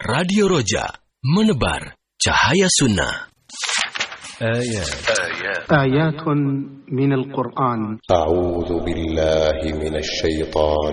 Radio Roja, menebar cahaya sunnah. آيات من القرآن. أعوذ بالله من الشيطان